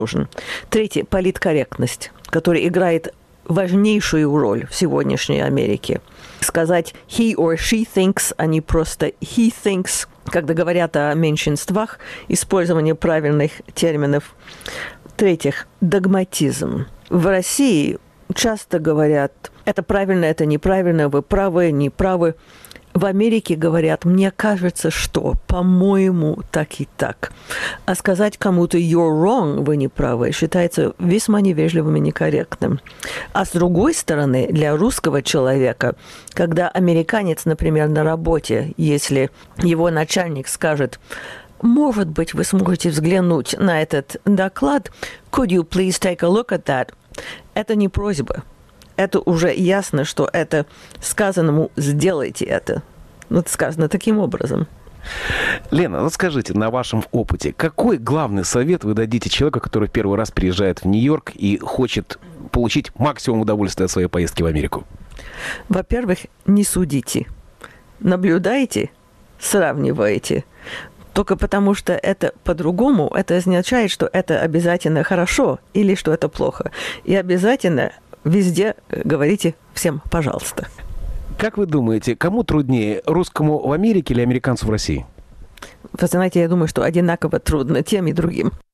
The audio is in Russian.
нужен. Третье – политкорректность, которая играет важнейшую роль в сегодняшней Америке. Сказать «he or she thinks», а не просто «he thinks», когда говорят о меньшинствах, использование правильных терминов. В-третьих, догматизм. В России часто говорят «это правильно, это неправильно, вы правы, неправы». В Америке говорят «мне кажется, что, по-моему, так и так». А сказать кому-то «you're wrong», вы не правы, считается весьма невежливым и некорректным. А с другой стороны, для русского человека, когда американец, например, на работе, если его начальник скажет «может быть, вы сможете взглянуть на этот доклад, could you please take a look at that?» Это не просьба. Это уже ясно, что это сказанному «сделайте это». Это сказано таким образом. Лена, вот скажите, на вашем опыте, какой главный совет вы дадите человеку, который первый раз приезжает в Нью-Йорк и хочет получить максимум удовольствия от своей поездки в Америку? Во-первых, не судите. Наблюдайте, сравнивайте. Только потому, что это по-другому, это означает, что это обязательно хорошо или что это плохо. И обязательно везде говорите всем «пожалуйста». Как вы думаете, кому труднее, русскому в Америке или американцу в России? Вы знаете, я думаю, что одинаково трудно тем и другим.